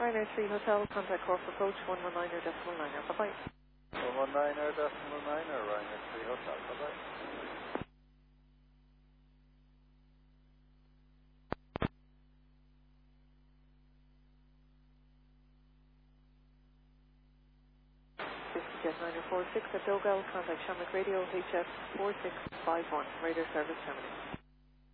Ryanair 3 Hotel, contact corporate coach 119er.9er. Bye-bye. 119er.9er, Ryanair 3 Hotel. Bye-bye. Jet 946 at Dogal, contact Shamrock Radio HF 4651, radar service terminated.